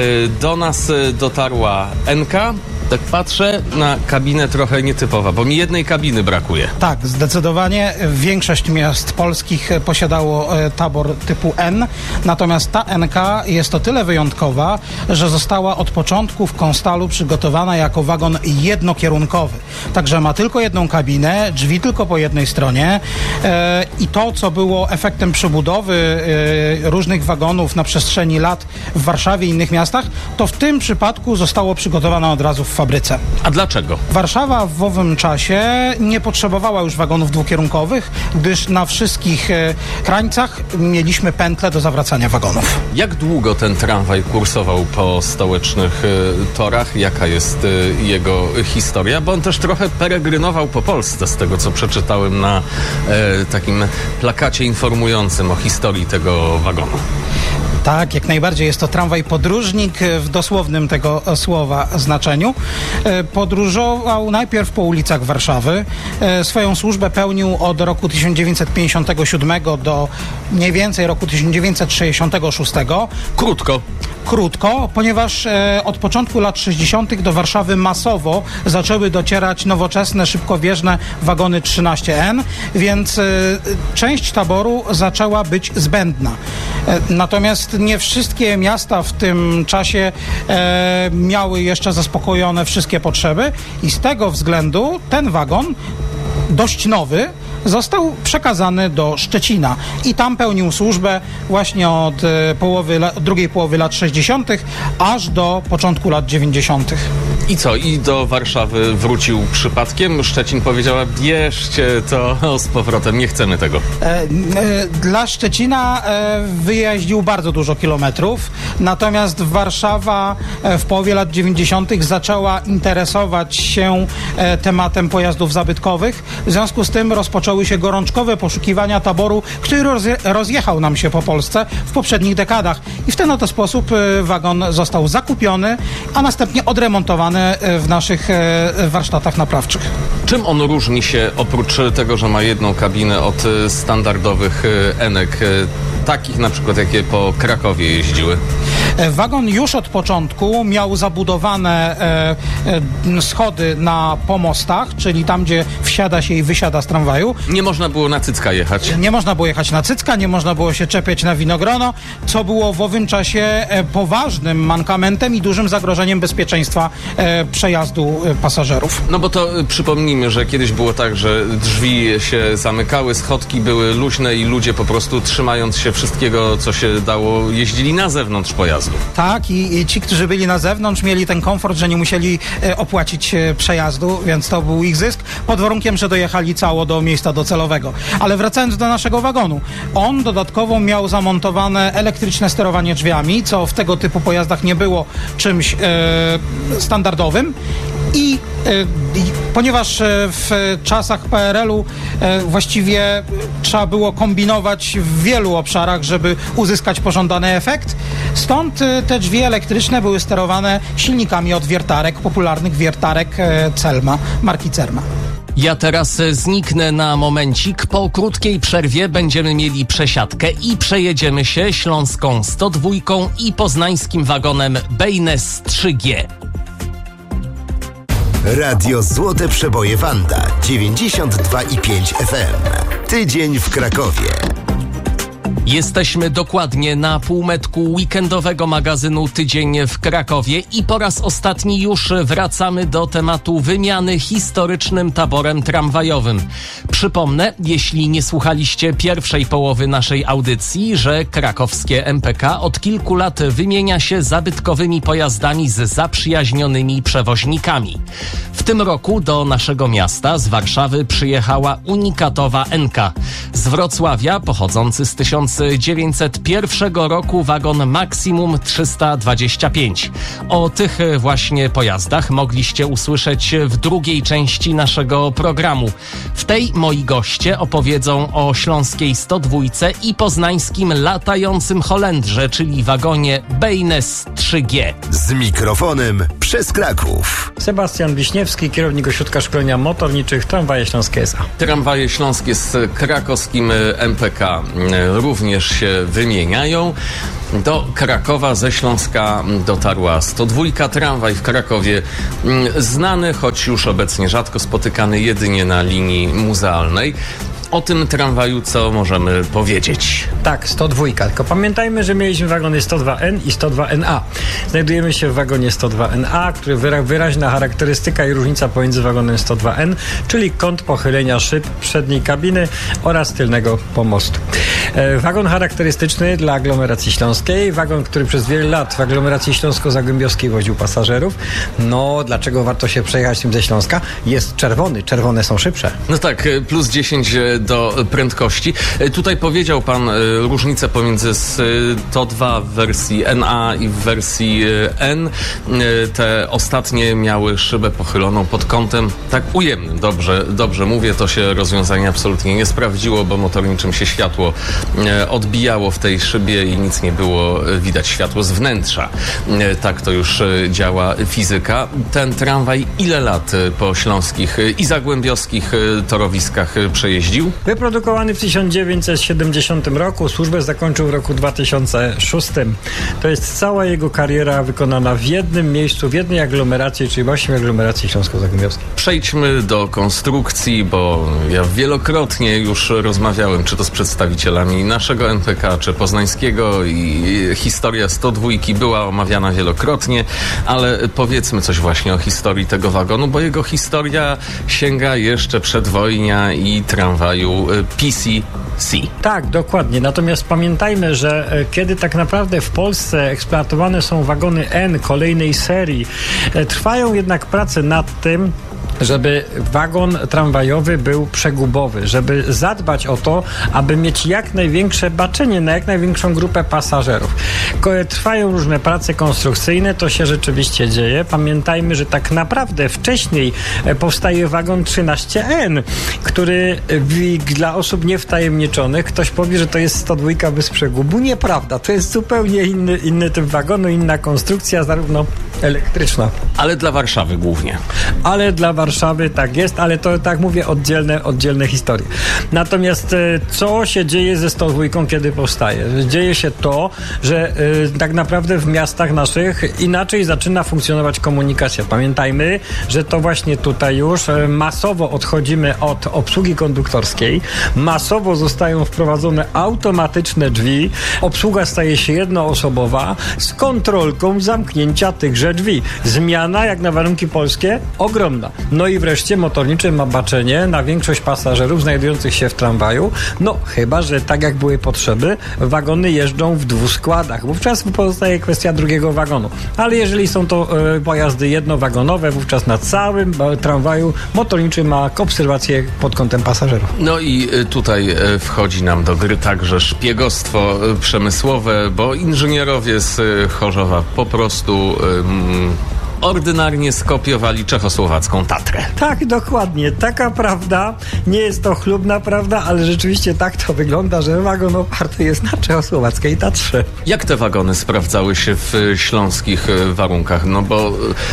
B: Do nas dotarła N K. Tak patrzę na kabinę trochę nietypowa, bo mi jednej kabiny brakuje.
L: Tak, zdecydowanie. Większość miast polskich posiadało tabor typu N, natomiast ta N K jest o tyle wyjątkowa, że została od początku w Konstalu przygotowana jako wagon jednokierunkowy. Także ma tylko jedną kabinę, drzwi tylko po jednej stronie e, i to, co było efektem przebudowy e, różnych wagonów na przestrzeni lat w Warszawie i innych miastach, to w tym przypadku zostało przygotowane od razu w fabryce.
B: A dlaczego?
L: Warszawa w owym czasie nie potrzebowała już wagonów dwukierunkowych, gdyż na wszystkich e, krańcach mieliśmy pętle do zawracania wagonów.
B: Jak długo ten tramwaj kursował po stołecznych e, torach? Jaka jest e, jego historia? Bo on też trochę peregrynował po Polsce, z tego co przeczytałem na e, takim plakacie informującym o historii tego wagonu.
L: Tak, jak najbardziej jest to tramwaj podróżnik w dosłownym tego słowa znaczeniu. Podróżował najpierw po ulicach Warszawy. Swoją służbę pełnił od roku tysiąc dziewięćset pięćdziesiątego siódmego do mniej więcej roku tysiąc dziewięćset sześćdziesiątego szóstego.
B: Krótko.
L: Krótko, ponieważ e, od początku lat sześćdziesiątych do Warszawy masowo zaczęły docierać nowoczesne, szybkowieżne wagony trzynaście N, więc e, część taboru zaczęła być zbędna. E, natomiast nie wszystkie miasta w tym czasie e, miały jeszcze zaspokojone wszystkie potrzeby i z tego względu ten wagon, dość nowy, został przekazany do Szczecina i tam pełnił służbę właśnie od e, połowy, od drugiej połowy lat sześćdziesiątych aż do początku lat dziewięćdziesiątych.
B: I co? I do Warszawy wrócił przypadkiem? Szczecin powiedziała, bierzcie to z powrotem, nie chcemy tego.
L: E, e, dla Szczecina e, wyjeździł bardzo dużo kilometrów, natomiast Warszawa e, w połowie lat dziewięćdziesiątych zaczęła interesować się e, tematem pojazdów zabytkowych. W związku z tym rozpoczęły się gorączkowe poszukiwania taboru, który rozje, rozjechał nam się po Polsce w poprzednich dekadach. I w ten oto sposób e, wagon został zakupiony, a następnie odremontowany w naszych warsztatach naprawczych.
B: Czym on różni się, oprócz tego, że ma jedną kabinę, od standardowych enek, takich na przykład, jakie po Krakowie jeździły?
L: Wagon już od początku miał zabudowane e, e, schody na pomostach, czyli tam, gdzie wsiada się i wysiada z tramwaju.
B: Nie można było na Cycka jechać.
L: Nie można było jechać na Cycka, nie można było się czepiać na Winogrono, co było w owym czasie e, poważnym mankamentem i dużym zagrożeniem bezpieczeństwa e, przejazdu e, pasażerów.
B: No bo to y, przypomnijmy, że kiedyś było tak, że drzwi się zamykały, schodki były luźne i ludzie po prostu, trzymając się wszystkiego, co się dało, jeździli na zewnątrz pojazdu.
L: Tak, i, i ci, którzy byli na zewnątrz, mieli ten komfort, że nie musieli e, opłacić e, przejazdu, więc to był ich zysk, pod warunkiem, że dojechali cało do miejsca docelowego. Ale wracając do naszego wagonu, on dodatkowo miał zamontowane elektryczne sterowanie drzwiami, co w tego typu pojazdach nie było czymś e, standardowym. I e, ponieważ e, w czasach P R L u e, właściwie trzeba było kombinować w wielu obszarach, żeby uzyskać pożądany efekt, stąd e, te drzwi elektryczne były sterowane silnikami od wiertarek, popularnych wiertarek e, Celma, marki Cerma.
B: Ja teraz zniknę na momencik. Po krótkiej przerwie będziemy mieli przesiadkę i przejedziemy się śląską sto dwa i poznańskim wagonem Bejnes trzy G.
A: Radio Złote Przeboje Wanda dziewięćdziesiąt dwa i pięć F M. Tydzień w Krakowie.
B: Jesteśmy dokładnie na półmetku weekendowego magazynu Tydzień w Krakowie i po raz ostatni już wracamy do tematu wymiany historycznym taborem tramwajowym. Przypomnę, jeśli nie słuchaliście pierwszej połowy naszej audycji, że krakowskie M P K od kilku lat wymienia się zabytkowymi pojazdami z zaprzyjaźnionymi przewoźnikami. W tym roku do naszego miasta z Warszawy przyjechała unikatowa N K. Z Wrocławia pochodzący z tysiąc dziewięćset pierwszego roku wagon Maximum trzysta dwadzieścia pięć. O tych właśnie pojazdach mogliście usłyszeć w drugiej części naszego programu. W tej moi goście opowiedzą o śląskiej sto dwa i poznańskim latającym Holendrze, czyli wagonie Bejnes trzy G.
A: Z mikrofonem przez Kraków.
M: Sebastian Wiśniewski, kierownik Ośrodka Szkolenia Motorniczych Tramwaje Śląskie S A.
B: Tramwaje śląskie z krakowskim M P K również się wymieniają. Do Krakowa ze Śląska dotarła sto dwa. Tramwaj w Krakowie znany, choć już obecnie rzadko spotykany jedynie na linii muzealnej. O tym tramwaju co możemy powiedzieć?
M: Tak, sto dwa. Tylko pamiętajmy, że mieliśmy wagony sto dwa N i sto dwa N A. Znajdujemy się w wagonie sto dwa N A, który wyra- wyraźna charakterystyka i różnica pomiędzy wagonem sto dwa N, czyli kąt pochylenia szyb przedniej kabiny oraz tylnego pomostu. E, wagon charakterystyczny dla aglomeracji śląskiej, wagon, który przez wiele lat w aglomeracji śląsko-zagłębiowskiej woził pasażerów. No, dlaczego warto się przejechać tym ze Śląska? Jest czerwony, czerwone są szybsze.
B: No tak, plus dziesięć do prędkości. Tutaj powiedział pan różnicę pomiędzy sto dwa w wersji N A i w wersji N. Te ostatnie miały szybę pochyloną pod kątem tak ujemnym. Dobrze, dobrze mówię, to się rozwiązanie absolutnie nie sprawdziło, bo motorniczym się światło odbijało w tej szybie i nic nie było widać, światło z wnętrza. Tak to już działa fizyka. Ten tramwaj ile lat po śląskich i zagłębiowskich torowiskach przejeździł?
M: Wyprodukowany w tysiąc dziewięćset siedemdziesiątym roku, służbę zakończył w roku dwa tysiące szóstym. To jest cała jego kariera wykonana w jednym miejscu, w jednej aglomeracji, czyli właśnie w aglomeracji śląsko-zagłębiowskiej.
B: Przejdźmy do konstrukcji, bo ja wielokrotnie już rozmawiałem, czy to z przedstawicielami naszego M P K, czy poznańskiego i historia sto dwa była omawiana wielokrotnie, ale powiedzmy coś właśnie o historii tego wagonu, bo jego historia sięga jeszcze przedwojnia i tramwaju P C C.
M: Tak, dokładnie. Natomiast pamiętajmy, że kiedy tak naprawdę w Polsce eksploatowane są wagony N kolejnej serii, trwają jednak prace nad tym, żeby wagon tramwajowy był przegubowy, żeby zadbać o to, aby mieć jak największe baczenie na jak największą grupę pasażerów. Trwają różne prace konstrukcyjne, to się rzeczywiście dzieje. Pamiętajmy, że tak naprawdę wcześniej powstaje wagon trzynaście N, który dla osób niewtajemniczonych, ktoś powie, że to jest sto dwa bez przegubu. Nieprawda, to jest zupełnie inny, inny typ wagonu, inna konstrukcja, zarówno elektryczna.
B: Ale dla Warszawy głównie.
M: Ale dla Warszawy tak jest, ale to, tak mówię, oddzielne, oddzielne historie. Natomiast co się dzieje ze sto dwa, kiedy powstaje? Dzieje się to, że y, tak naprawdę w miastach naszych inaczej zaczyna funkcjonować komunikacja. Pamiętajmy, że to właśnie tutaj już masowo odchodzimy od obsługi konduktorskiej, masowo zostają wprowadzone automatyczne drzwi, obsługa staje się jednoosobowa z kontrolką zamknięcia tychże drzwi. Zmiana, jak na warunki polskie, ogromna. No i wreszcie motorniczy ma baczenie na większość pasażerów znajdujących się w tramwaju. No, chyba że tak jak były potrzeby, wagony jeżdżą w dwóch składach. Wówczas pozostaje kwestia drugiego wagonu. Ale jeżeli są to e, pojazdy jednowagonowe, wówczas na całym e, tramwaju motorniczy ma obserwację pod kątem pasażerów.
B: No i e, tutaj e, wchodzi nam do gry także szpiegostwo e, przemysłowe, bo inżynierowie z e, Chorzowa po prostu e, ordynarnie skopiowali czechosłowacką Tatrę.
M: Tak, dokładnie. Taka prawda. Nie jest to chlubna prawda, ale rzeczywiście tak to wygląda, że wagon oparty jest na czechosłowackiej Tatrze.
B: Jak te wagony sprawdzały się w śląskich warunkach? No bo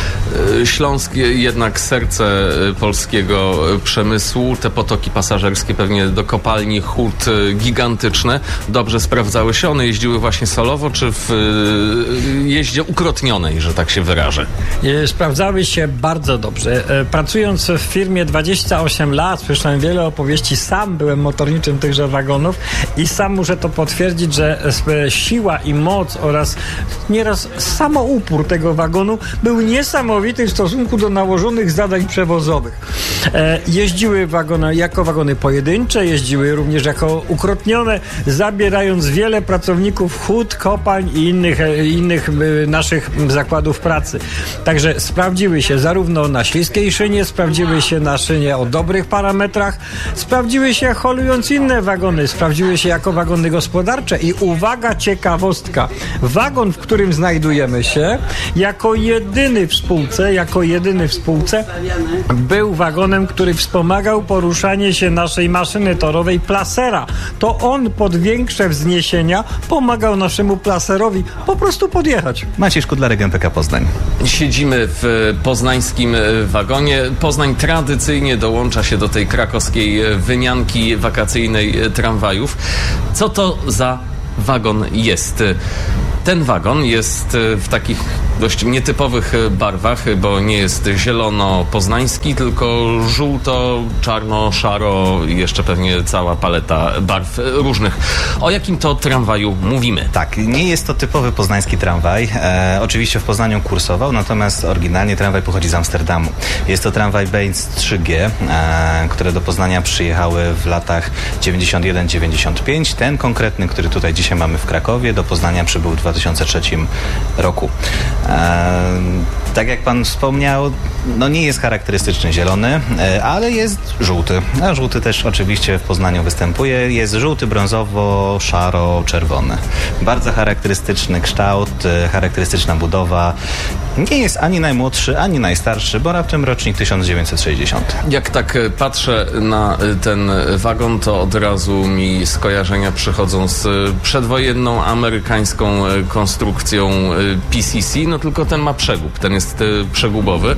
B: Śląsk jednak serce polskiego przemysłu, te potoki pasażerskie pewnie do kopalni hut gigantyczne. Dobrze sprawdzały się? One jeździły właśnie solowo, czy w jeździe ukrotnionej, że tak się wyrażę?
M: sprawdzały się bardzo dobrze. Pracując w firmie dwadzieścia osiem lat, słyszałem wiele opowieści, sam byłem motorniczym tychże wagonów i sam muszę to potwierdzić, że siła i moc oraz nieraz samoupór tego wagonu był niesamowity w stosunku do nałożonych zadań przewozowych. Jeździły wagony jako wagony pojedyncze, jeździły również jako ukrotnione, zabierając wiele pracowników hut, kopalń i innych, innych naszych zakładów pracy. Także sprawdziły się zarówno na śliskiej szynie, sprawdziły się na szynie o dobrych parametrach, sprawdziły się holując inne wagony, sprawdziły się jako wagony gospodarcze i uwaga, ciekawostka, wagon, w którym znajdujemy się, jako jedyny w spółce, jako jedyny w spółce był wagonem, który wspomagał poruszanie się naszej maszyny torowej Placera. To on pod większe wzniesienia pomagał naszemu Placerowi po prostu podjechać.
N: Maciej Szkudlarek, M P K Poznań.
B: Siedzimy w poznańskim wagonie. Poznań tradycyjnie dołącza się do tej krakowskiej wymianki wakacyjnej tramwajów. Co to za wagon jest? Ten wagon jest w takich dość nietypowych barwach, bo nie jest zielono-poznański, tylko żółto, czarno, szaro i jeszcze pewnie cała paleta barw różnych. O jakim to tramwaju mówimy?
N: Tak, nie jest to typowy poznański tramwaj. E, oczywiście w Poznaniu kursował, natomiast oryginalnie tramwaj pochodzi z Amsterdamu. Jest to tramwaj Benz trzy G, e, które do Poznania przyjechały w latach dziewięćdziesiąt jeden dziewięćdziesiąt pięć. Ten konkretny, który tutaj dzisiaj mamy w Krakowie, do Poznania przybył w dwa tysiące trzecim roku. E, tak jak pan wspomniał, no nie jest charakterystyczny zielony, e, ale jest żółty. A żółty też oczywiście w Poznaniu występuje. Jest żółty, brązowo, szaro, czerwony. Bardzo charakterystyczny kształt, e, charakterystyczna budowa. Nie jest ani najmłodszy, ani najstarszy, bo raptem rocznik tysiąc dziewięćset sześćdziesiąty.
B: Jak tak patrzę na ten wagon, to od razu mi skojarzenia przychodzą z przedwojenną amerykańską konstrukcją P C C, no tylko ten ma przegub, ten jest przegubowy.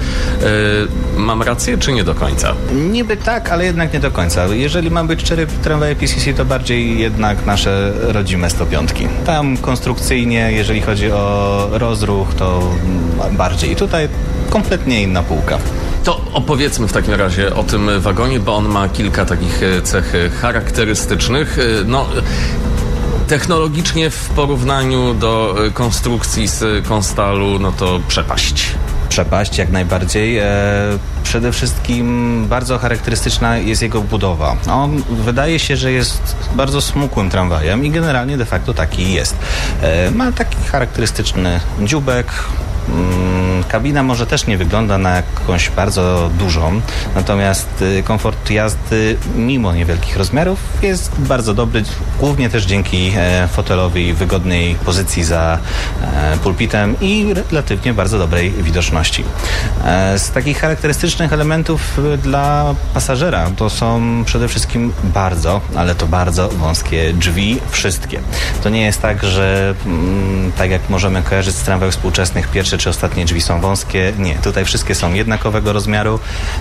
B: Mam rację, czy nie do końca?
N: Niby tak, ale jednak nie do końca. Jeżeli ma być cztery tramwaje P C C, to bardziej jednak nasze rodzime sto pięć. Tam konstrukcyjnie, jeżeli chodzi o rozruch, to bardziej. Tutaj kompletnie inna półka.
B: To opowiedzmy w takim razie o tym wagonie, bo on ma kilka takich cech charakterystycznych. No, technologicznie w porównaniu do konstrukcji z Konstalu, no to przepaść.
N: Przepaść jak najbardziej. E, przede wszystkim bardzo charakterystyczna jest jego budowa. On wydaje się, że jest bardzo smukłym tramwajem i generalnie de facto taki jest. E, ma taki charakterystyczny dzióbek. Kabina może też nie wygląda na jakąś bardzo dużą, natomiast komfort jazdy mimo niewielkich rozmiarów jest bardzo dobry, głównie też dzięki fotelowi, wygodnej pozycji za pulpitem i relatywnie bardzo dobrej widoczności. Z takich charakterystycznych elementów dla pasażera to są przede wszystkim bardzo, ale to bardzo wąskie drzwi, wszystkie. To nie jest tak, że tak jak możemy kojarzyć z tramwajów współczesnych, pierwsze czy ostatnie drzwi są wąskie. Nie, tutaj wszystkie są jednakowego rozmiaru.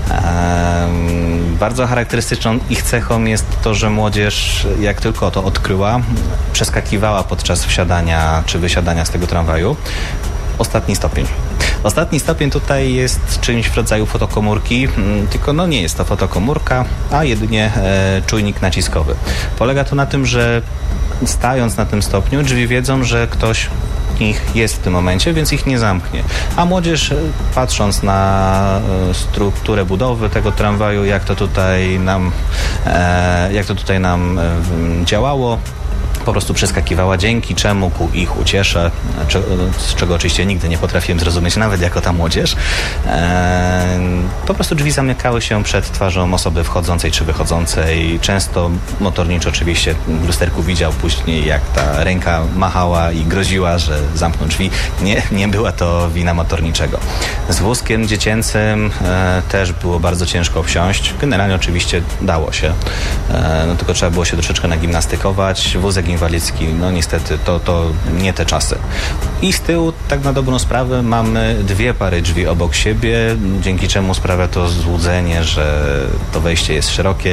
N: Ehm, bardzo charakterystyczną ich cechą jest to, że młodzież, jak tylko to odkryła, przeskakiwała podczas wsiadania czy wysiadania z tego tramwaju. Ostatni stopień. Ostatni stopień tutaj jest czymś w rodzaju fotokomórki, tylko no nie jest to fotokomórka, a jedynie e, czujnik naciskowy. Polega to na tym, że stając na tym stopniu, drzwi wiedzą, że ktoś ich jest w tym momencie, więc ich nie zamknie. A młodzież, patrząc na strukturę budowy tego tramwaju, jak to tutaj nam, e, jak to tutaj nam e, działało, po prostu przeskakiwała, dzięki czemu ku ich uciesze, z czego oczywiście nigdy nie potrafiłem zrozumieć, nawet jako ta młodzież. E, po prostu drzwi zamykały się przed twarzą osoby wchodzącej czy wychodzącej. Często motornicz oczywiście w lusterku widział później, jak ta ręka machała i groziła, że zamkną drzwi. Nie, nie była to wina motorniczego. Z wózkiem dziecięcym e, też było bardzo ciężko wsiąść. Generalnie oczywiście dało się, e, no tylko trzeba było się troszeczkę nagimnastykować. Wózek inwalidzki, no niestety to, to nie te czasy. I z tyłu, tak na dobrą sprawę, mamy dwie pary drzwi obok siebie, dzięki czemu sprawia to złudzenie, że to wejście jest szerokie.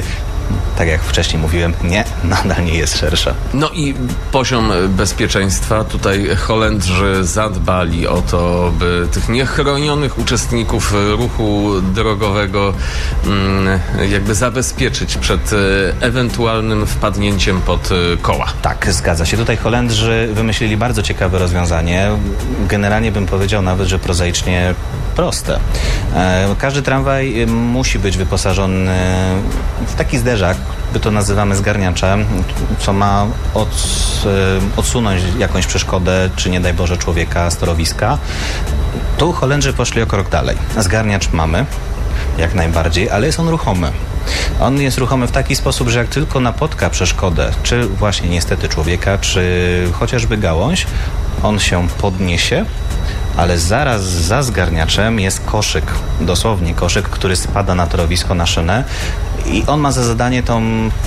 N: tak jak wcześniej mówiłem, nie, nadal nie jest szersza.
C: No i poziom bezpieczeństwa. Tutaj Holendrzy zadbali o to, by tych niechronionych uczestników ruchu drogowego jakby zabezpieczyć przed ewentualnym wpadnięciem pod koła.
N: Tak, zgadza się. Tutaj Holendrzy wymyślili bardzo ciekawe rozwiązanie. Generalnie bym powiedział nawet, że prozaicznie proste. Każdy tramwaj musi być wyposażony w taki zderzak, my to nazywamy zgarniaczem, co ma od, odsunąć jakąś przeszkodę, czy nie daj Boże człowieka z torowiska. Tu Holendrzy poszli o krok dalej. Zgarniacz mamy, jak najbardziej, ale jest on ruchomy. On jest ruchomy w taki sposób, że jak tylko napotka przeszkodę, czy właśnie niestety człowieka, czy chociażby gałąź, on się podniesie, ale zaraz za zgarniaczem jest koszyk, dosłownie koszyk, który spada na torowisko, na szynę i on ma za zadanie tą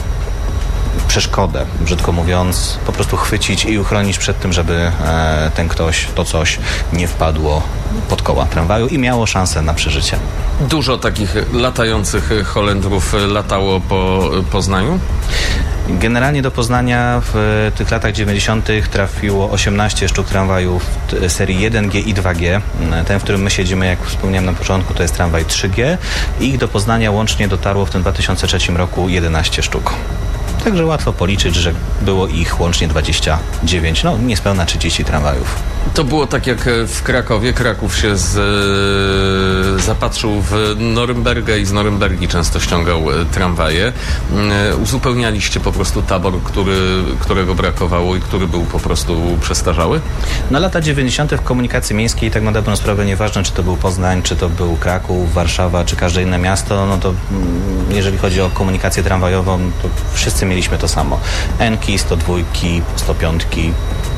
N: przeszkodę, brzydko mówiąc, po prostu chwycić i uchronić przed tym, żeby e, ten ktoś, to coś nie wpadło pod koła tramwaju i miało szansę na przeżycie.
C: Dużo takich latających Holendrów latało po Poznaniu?
N: Generalnie do Poznania w tych latach dziewięćdziesiątych trafiło osiemnaście sztuk tramwajów serii jeden G i dwa G. Ten, w którym my siedzimy, jak wspomniałem na początku, to jest tramwaj trzy G. I ich do Poznania łącznie dotarło w tym dwa tysiące trzecim roku jedenaście sztuk. Także łatwo policzyć, że było ich łącznie dwadzieścia dziewięć, no niespełna trzydzieści tramwajów.
C: To było tak jak w Krakowie. Kraków się z, zapatrzył w Norymbergę i z Norymbergi często ściągał tramwaje. Uzupełnialiście po prostu tabor, który, którego brakowało i który był po prostu przestarzały?
N: Na lata dziewięćdziesiąte w komunikacji miejskiej, tak na dobrą sprawę, nieważne czy to był Poznań, czy to był Kraków, Warszawa, czy każde inne miasto, no to jeżeli chodzi o komunikację tramwajową, to wszyscy mieliśmy to samo. Enki, sto dwójki, sto piątki.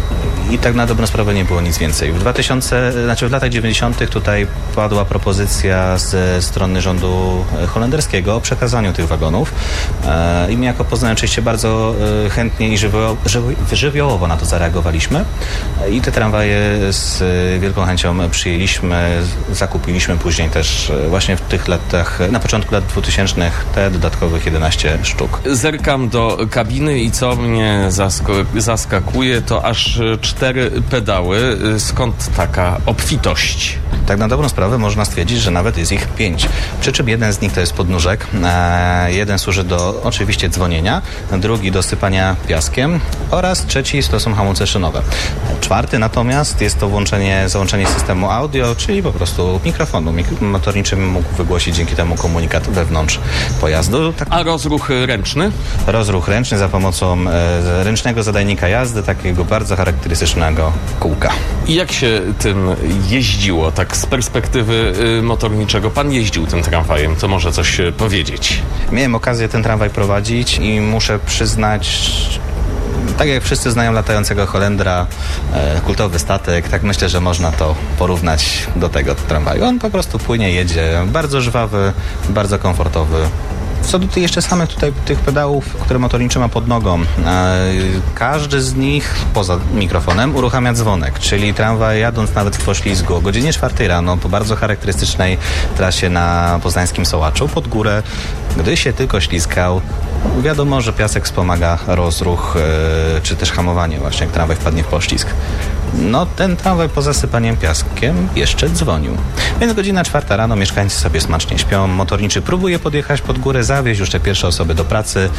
N: I tak na dobrą sprawę nie było nic więcej. W dwutysięcznych, znaczy w latach dziewięćdziesiątych tutaj padła propozycja ze strony rządu holenderskiego o przekazaniu tych wagonów. I my jako Poznań oczywiście bardzo chętnie i żywiołowo na to zareagowaliśmy. I te tramwaje z wielką chęcią przyjęliśmy, zakupiliśmy później też właśnie w tych latach, na początku lat dwutysięcznych te dodatkowych jedenaście sztuk.
C: Zerkam do kabiny i co mnie zask- zaskakuje, to aż cztery pedały. Skąd taka obfitość?
N: Tak na dobrą sprawę można stwierdzić, że nawet jest ich pięć. Przy czym jeden z nich to jest podnóżek, e, jeden służy do oczywiście dzwonienia, drugi do sypania piaskiem oraz trzeci to są hamulce szynowe. Czwarty natomiast jest to włączenie, załączenie systemu audio, czyli po prostu mikrofonu. Mik- motorniczy mógł wygłosić dzięki temu komunikat wewnątrz pojazdu. Tak.
C: A rozruch ręczny?
N: Rozruch ręczny za pomocą e, ręcznego zadajnika jazdy, takiego bardzo charakterystycznego kółka.
C: I jak się tym jeździło, tak z perspektywy y, motorniczego? Pan jeździł tym tramwajem, to może coś y, powiedzieć.
N: Miałem okazję ten tramwaj prowadzić i muszę przyznać, tak jak wszyscy znają latającego Holendra, e, kultowy statek, tak myślę, że można to porównać do tego tramwaju. On po prostu płynie, jedzie, bardzo żwawy, bardzo komfortowy. Co do tych jeszcze samych tutaj tych pedałów, które motorniczy ma pod nogą, e, każdy z nich poza mikrofonem uruchamia dzwonek, czyli tramwaj jadąc nawet w poślizgu o godzinie czwartej rano po bardzo charakterystycznej trasie na poznańskim Sołaczu pod górę, gdy się tylko ślizgał, wiadomo, że piasek wspomaga rozruch e, czy też hamowanie właśnie, jak tramwaj wpadnie w poślizg. No ten tramwaj poza sypaniem piaskiem jeszcze dzwonił. Więc godzina czwarta rano, mieszkańcy sobie smacznie śpią, motorniczy próbuje podjechać pod górę, zawieźć już te pierwsze osoby do pracy,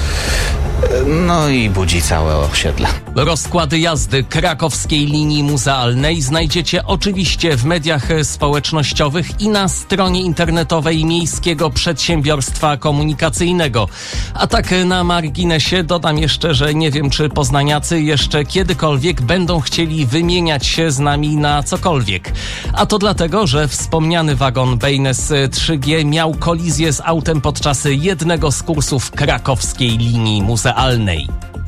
N: no i budzi całe osiedle.
B: Rozkłady jazdy krakowskiej linii muzealnej znajdziecie oczywiście w mediach społecznościowych i na stronie internetowej Miejskiego Przedsiębiorstwa Komunikacyjnego. A tak na marginesie dodam jeszcze, że nie wiem, czy poznaniacy jeszcze kiedykolwiek będą chcieli wymieniać się z nami na cokolwiek. A to dlatego, że wspomniany wagon Bejnes trzy G miał kolizję z autem podczas jednego z kursów krakowskiej linii muzealnej.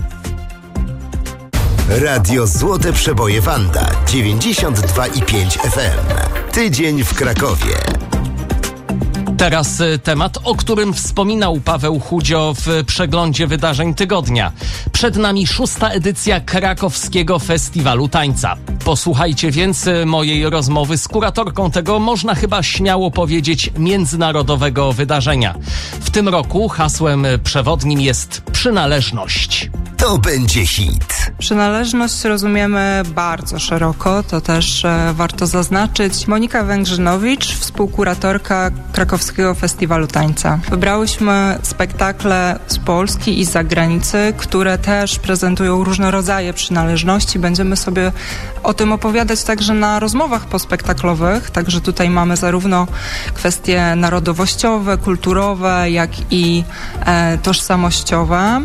A: Radio Złote Przeboje Wanda dziewięćdziesiąt dwa i pięć F M. Tydzień w Krakowie.
B: Teraz temat, o którym wspominał Paweł Chudzio w przeglądzie wydarzeń tygodnia. Przed nami szósta edycja Krakowskiego Festiwalu Tańca. Posłuchajcie więc mojej rozmowy z kuratorką tego, można chyba śmiało powiedzieć, międzynarodowego wydarzenia. W tym roku hasłem przewodnim jest przynależność.
A: To będzie hit.
F: Przynależność rozumiemy bardzo szeroko, to też e, warto zaznaczyć. Monika Węgrzynowicz, współkuratorka Krakowskiego Festiwalu Tańca. Wybrałyśmy spektakle z Polski i z zagranicy, które też prezentują różne rodzaje przynależności. Będziemy sobie o tym opowiadać także na rozmowach pospektaklowych, także tutaj mamy zarówno kwestie narodowościowe, kulturowe, jak i e, tożsamościowe.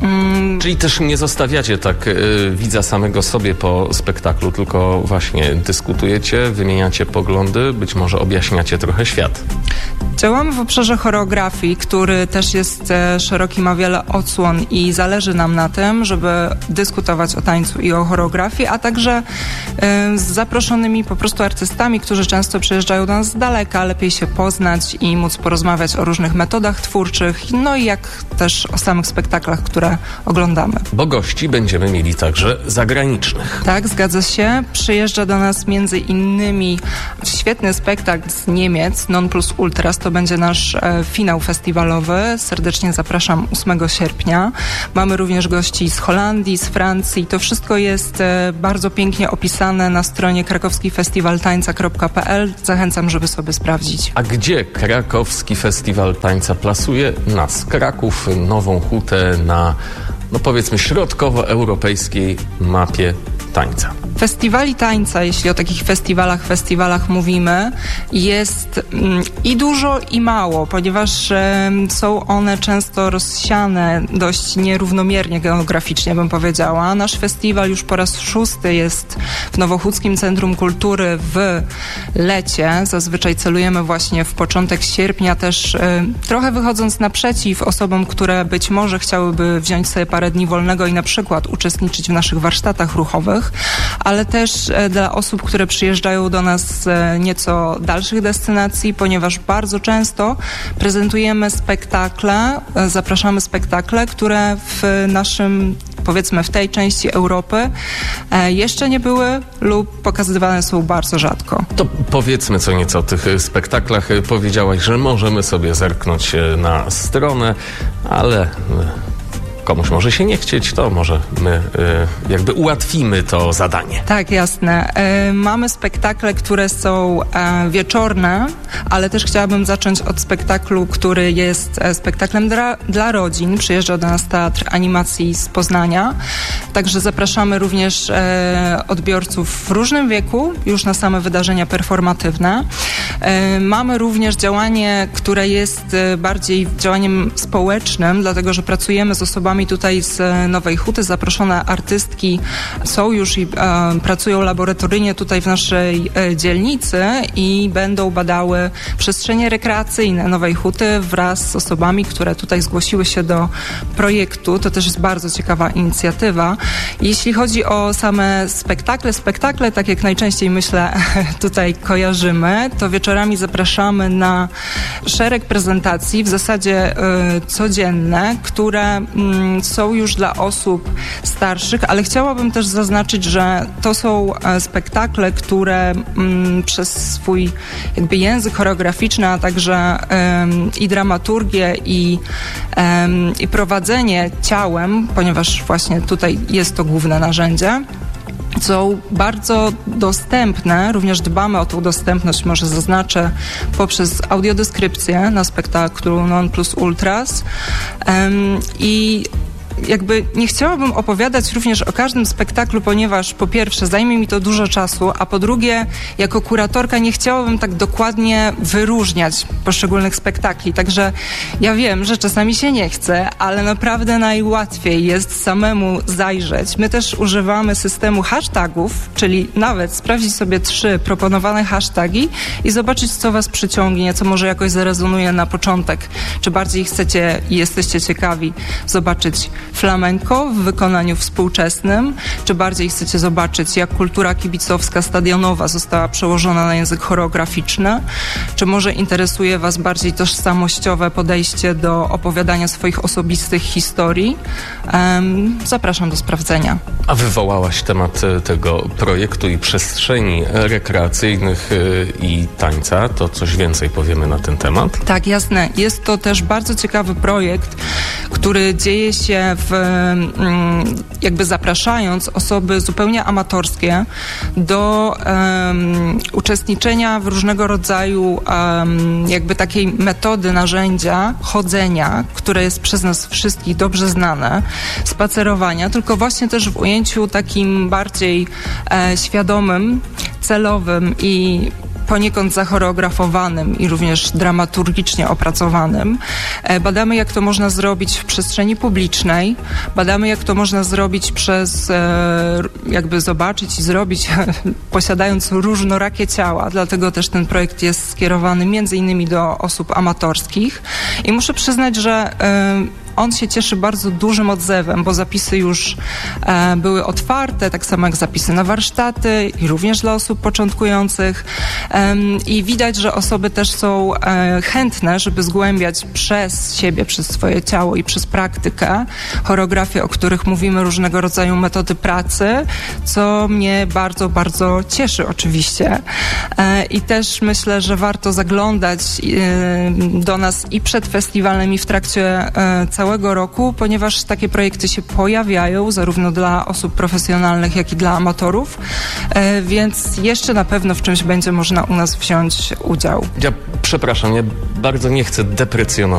B: Mm. Czyli też nie zostawiacie tak y, widza samego sobie po spektaklu, tylko właśnie dyskutujecie, wymieniacie poglądy, być może objaśniacie trochę świat.
F: Działamy w obszarze choreografii, który też jest e, szeroki, ma wiele odsłon i zależy nam na tym, żeby dyskutować o tańcu i o choreografii, a także e, z zaproszonymi po prostu artystami, którzy często przyjeżdżają do nas z daleka, lepiej się poznać i móc porozmawiać o różnych metodach twórczych, no i jak też o samych spektaklach, które oglądamy.
B: Bo gości będziemy mieli także zagranicznych.
F: Tak, zgadza się. Przyjeżdża do nas między innymi świetny spektakl z Niemiec, Non Plus Ultras. To będzie nasz e, finał festiwalowy. Serdecznie zapraszam ósmego sierpnia. Mamy również gości z Holandii, z Francji. To wszystko jest e, bardzo pięknie opisane na stronie krakowski festiwal tańca kropka p l. Zachęcam, żeby sobie sprawdzić.
B: A gdzie Krakowski Festiwal Tańca plasuje nas, Kraków, Nową Hutę na, no powiedzmy, środkowoeuropejskiej mapie tańca?
F: Festiwali tańca, jeśli o takich festiwalach, festiwalach mówimy, jest mm, i dużo, i mało, ponieważ e, są one często rozsiane dość nierównomiernie geograficznie, bym powiedziała. Nasz festiwal już po raz szósty jest w Nowochódzkim Centrum Kultury w lecie. Zazwyczaj celujemy właśnie w początek sierpnia, też e, trochę wychodząc naprzeciw osobom, które być może chciałyby wziąć sobie parę dni wolnego i na przykład uczestniczyć w naszych warsztatach ruchowych, ale też dla osób, które przyjeżdżają do nas z nieco dalszych destynacji, ponieważ bardzo często prezentujemy spektakle, zapraszamy spektakle, które w naszym, powiedzmy w tej części Europy jeszcze nie były lub pokazywane są bardzo rzadko.
B: To powiedzmy co nieco o tych spektaklach. Powiedziałaś, że możemy sobie zerknąć na stronę, ale komuś może się nie chcieć, to może my y, jakby ułatwimy to zadanie.
F: Tak, jasne. Y, mamy spektakle, które są y, wieczorne, ale też chciałabym zacząć od spektaklu, który jest y, spektaklem dla, dla rodzin. Przyjeżdża do nas Teatr Animacji z Poznania. Także zapraszamy również y, odbiorców w różnym wieku, już na same wydarzenia performatywne. Y, mamy również działanie, które jest y, bardziej działaniem społecznym, dlatego że pracujemy z osobami tutaj z Nowej Huty. Zaproszone artystki są już i e, pracują laboratoryjnie tutaj w naszej e, dzielnicy i będą badały przestrzenie rekreacyjne Nowej Huty wraz z osobami, które tutaj zgłosiły się do projektu. To też jest bardzo ciekawa inicjatywa. Jeśli chodzi o same spektakle, spektakle, tak jak najczęściej myślę tutaj kojarzymy, to wieczorami zapraszamy na szereg prezentacji, w zasadzie e, codzienne, które mm, są już dla osób starszych, ale chciałabym też zaznaczyć, że to są spektakle, które mm, przez swój jakby język choreograficzny, a także um, i dramaturgię i, um, i prowadzenie ciałem, ponieważ właśnie tutaj jest to główne narzędzie, są bardzo dostępne, również dbamy o tą dostępność, może zaznaczę, poprzez audiodeskrypcję na spektaklu Non Plus Ultras um, i jakby nie chciałabym opowiadać również o każdym spektaklu, ponieważ po pierwsze zajmie mi to dużo czasu, a po drugie jako kuratorka nie chciałabym tak dokładnie wyróżniać poszczególnych spektakli. Także ja wiem, że czasami się nie chce, ale naprawdę najłatwiej jest samemu zajrzeć. My też używamy systemu hashtagów, czyli nawet sprawdzić sobie trzy proponowane hashtagi i zobaczyć, co was przyciągnie, co może jakoś zarezonuje na początek, czy bardziej chcecie i jesteście ciekawi zobaczyć flamenco w wykonaniu współczesnym, czy bardziej chcecie zobaczyć, jak kultura kibicowska stadionowa została przełożona na język choreograficzny, czy może interesuje Was bardziej tożsamościowe podejście do opowiadania swoich osobistych historii. Um, zapraszam do sprawdzenia.
O: A wywołałaś temat tego projektu i przestrzeni rekreacyjnych i tańca. To coś więcej powiemy na ten temat?
F: Tak, jasne. Jest to też bardzo ciekawy projekt, który dzieje się w, jakby zapraszając osoby zupełnie amatorskie do um, uczestniczenia w różnego rodzaju um, jakby takiej metody, narzędzia chodzenia, które jest przez nas wszystkich dobrze znane, spacerowania, tylko właśnie też w ujęciu takim bardziej e, świadomym, celowym i poniekąd zachoreografowanym i również dramaturgicznie opracowanym. Badamy, jak to można zrobić w przestrzeni publicznej. Badamy, jak to można zrobić przez, jakby zobaczyć i zrobić, posiadając różnorakie ciała. Dlatego też ten projekt jest skierowany między innymi do osób amatorskich. I muszę przyznać, że on się cieszy bardzo dużym odzewem, bo zapisy już e, były otwarte, tak samo jak zapisy na warsztaty i również dla osób początkujących. E, I widać, że osoby też są e, chętne, żeby zgłębiać przez siebie, przez swoje ciało i przez praktykę choreografie, o których mówimy, różnego rodzaju metody pracy, co mnie bardzo, bardzo cieszy oczywiście. E, I też myślę, że warto zaglądać e, do nas i przed festiwalem, i w trakcie e, całego całego roku, ponieważ takie projekty się pojawiają zarówno dla osób profesjonalnych, jak i dla amatorów, e, więc jeszcze na pewno w czymś będzie można u nas wziąć udział.
O: Ja przepraszam, ja bardzo nie chcę deprecjonować